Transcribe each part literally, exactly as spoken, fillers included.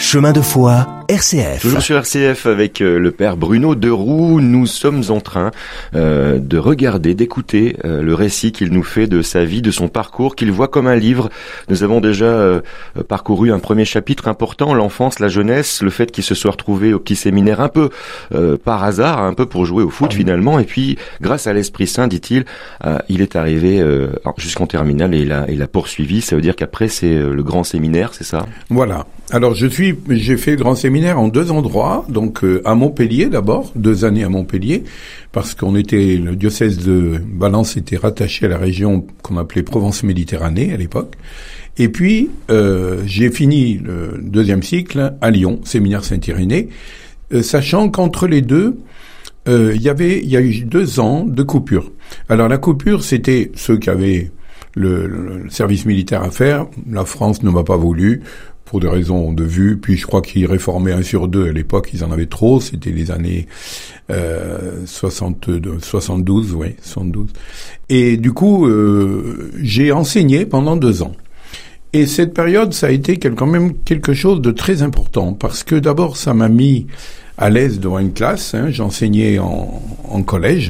Chemin de foi, R C F. Toujours sur R C F avec euh, le père Bruno Deroux, nous sommes en train euh, de regarder, d'écouter euh, le récit qu'il nous fait de sa vie, de son parcours, qu'il voit comme un livre. Nous avons déjà euh, parcouru un premier chapitre important, l'enfance, la jeunesse, le fait qu'il se soit retrouvé au petit séminaire un peu euh, par hasard, un peu pour jouer au foot finalement, et puis grâce à l'Esprit Saint, dit-il, euh, il est arrivé euh, jusqu'en terminale et il a, il a poursuivi. Ça veut dire qu'après c'est euh, le grand séminaire, c'est ça ? Voilà. Alors je suis, j'ai fait le grand séminaire en deux endroits, donc euh, à Montpellier d'abord, deux années à Montpellier, parce qu'on était, le diocèse de Valence était rattaché à la région qu'on appelait Provence-Méditerranée à l'époque. Et puis euh, j'ai fini le deuxième cycle à Lyon, séminaire Saint-Irénée, euh, sachant qu'entre les deux, euh, il y avait, il y a eu deux ans de coupure. Alors la coupure, c'était ceux qui avaient le, le service militaire à faire. La France ne m'a pas voulu, pour des raisons de vue, puis je crois qu'ils réformaient un sur deux à l'époque, ils en avaient trop, c'était les années euh, soixante-deux, soixante-douze, oui, soixante-douze. Et du coup, euh, j'ai enseigné pendant deux ans. Et cette période, ça a été quand même quelque chose de très important, parce que d'abord, ça m'a mis à l'aise devant une classe, hein, j'enseignais en, en collège,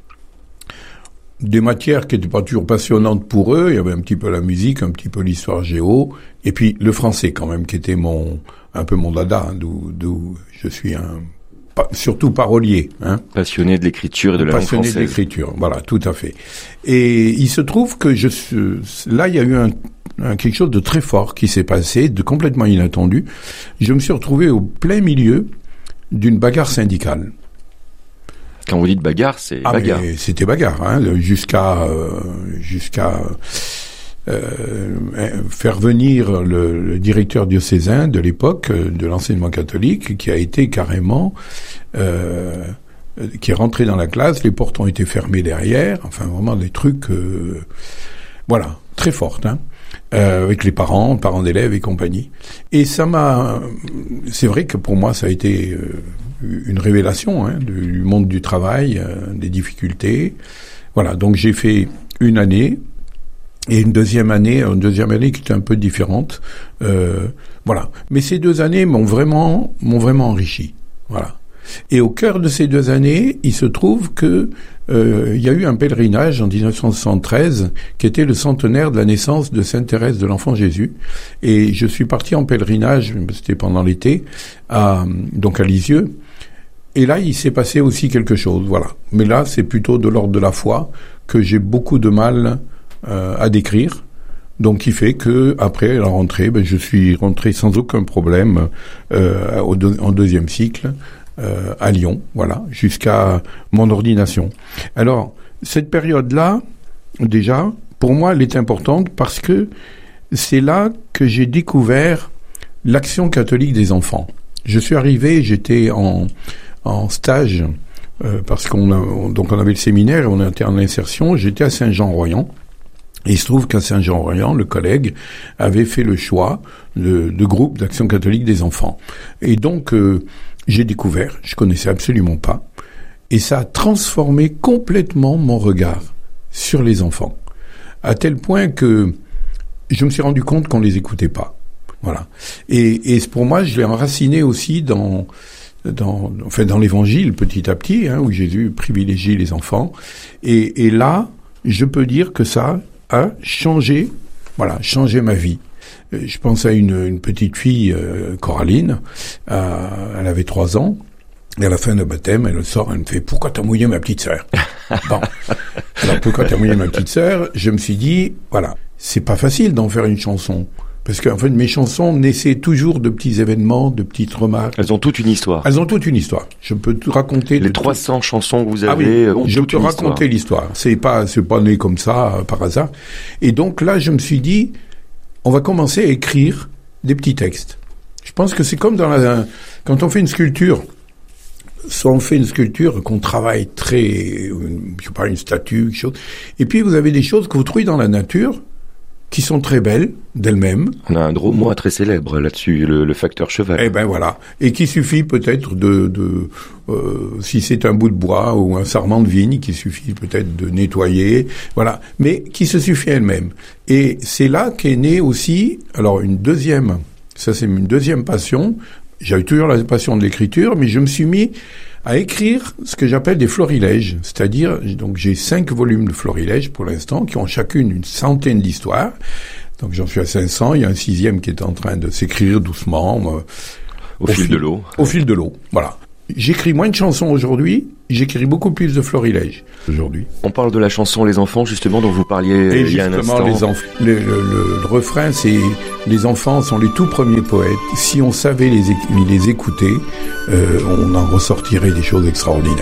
des matières qui n'étaient pas toujours passionnantes pour eux. Il y avait un petit peu la musique, un petit peu l'histoire géo, et puis le français quand même, qui était mon un peu mon dada, d'où, d'où je suis un surtout parolier. Hein. Passionné de l'écriture et de la langue française. Passionné de l'écriture, voilà, tout à fait. Et il se trouve que je là, il y a eu un, un quelque chose de très fort qui s'est passé, de complètement inattendu. Je me suis retrouvé au plein milieu d'une bagarre syndicale. Quand vous dites bagarre, c'est ah, bagarre. Mais c'était bagarre, hein, jusqu'à euh, jusqu'à euh, faire venir le, le directeur diocésain de l'époque de l'enseignement catholique, qui a été carrément euh, qui est rentré dans la classe, les portes ont été fermées derrière, enfin vraiment des trucs, euh, voilà, très fortes, hein. Euh, avec les parents, parents d'élèves et compagnie. Et ça m'a, c'est vrai que pour moi ça a été euh, une révélation, hein, du monde du travail, euh, des difficultés. Voilà, donc j'ai fait une année et une deuxième année, une deuxième année qui était un peu différente. Euh, voilà, mais ces deux années m'ont vraiment, m'ont vraiment enrichi. Voilà. Et au cœur de ces deux années, il se trouve que euh, il y a eu un pèlerinage en dix-neuf cent soixante-treize qui était le centenaire de la naissance de Sainte Thérèse de l'Enfant Jésus. Et je suis parti en pèlerinage, c'était pendant l'été, à, donc à Lisieux. Et là, il s'est passé aussi quelque chose, voilà. Mais là, c'est plutôt de l'ordre de la foi que j'ai beaucoup de mal euh, à décrire. Donc, qui fait que après la rentrée, ben, je suis rentré sans aucun problème euh, au deux, en deuxième cycle. Euh, à Lyon, voilà, jusqu'à mon ordination. Alors, cette période-là, déjà, pour moi, elle est importante parce que c'est là que j'ai découvert l'action catholique des enfants. Je suis arrivé, j'étais en, en stage, euh, parce qu'on a, on, donc on avait le séminaire et on était en insertion, j'étais à Saint-Jean-Royan. Et il se trouve qu'à Saint-Jean-Royan, le collègue avait fait le choix de, de groupe d'action catholique des enfants. Et donc, euh, j'ai découvert, je connaissais absolument pas, et ça a transformé complètement mon regard sur les enfants, à tel point que je me suis rendu compte qu'on les écoutait pas. Voilà. Et, et pour moi, je l'ai enraciné aussi dans, dans, enfin, dans l'Évangile petit à petit, hein, où Jésus privilégie les enfants. Et, et là, je peux dire que ça a changé, voilà, changé ma vie. Je pense à une, une petite fille, euh, Coraline, euh, elle avait trois ans, et à la fin de baptême, elle sort, elle me fait « Pourquoi t'as mouillé ma petite sœur ?» Bon, alors pourquoi t'as mouillé ma petite sœur ? Je me suis dit, voilà, c'est pas facile d'en faire une chanson, parce qu'en fait, mes chansons naissaient toujours de petits événements, de petites remarques. Elles ont toute une histoire. Elles ont toute une histoire. Je peux tout raconter. Les trois cents tout... chansons que vous avez ah oui, ont je toute peux une raconter histoire. l'histoire. C'est pas, c'est pas né comme ça, euh, par hasard. Et donc là, je me suis dit, on va commencer à écrire des petits textes. Je pense que c'est comme dans la, quand on fait une sculpture, soit on fait une sculpture qu'on travaille très, je sais pas, une statue, quelque chose, et puis vous avez des choses que vous trouvez dans la nature, qui sont très belles d'elles-mêmes. On a un gros mot très célèbre là-dessus, le, le facteur cheval. Eh ben voilà, et qu'il suffit peut-être de, de euh, si c'est un bout de bois ou un sarment de vigne, qu'il suffit peut-être de nettoyer, voilà, mais qui se suffit elle-même. Et c'est là qu'est née aussi, alors une deuxième Ça, c'est une deuxième passion. J'avais toujours la passion de l'écriture, mais je me suis mis à écrire ce que j'appelle des florilèges. C'est-à-dire, donc j'ai cinq volumes de florilèges pour l'instant, qui ont chacune une centaine d'histoires. Donc j'en suis à cinq cents. Il y a un sixième qui est en train de s'écrire doucement. Euh, au, au fil, fil de l'eau. Au fil de l'eau, voilà. J'écris moins de chansons aujourd'hui, j'écris beaucoup plus de florilèges aujourd'hui. On parle de la chanson Les Enfants, justement, dont vous parliez Et il y a un instant. Les enf- le, le, le, le refrain, c'est « Les enfants sont les tout premiers poètes. Si on savait les, les écouter, euh, on en ressortirait des choses extraordinaires. »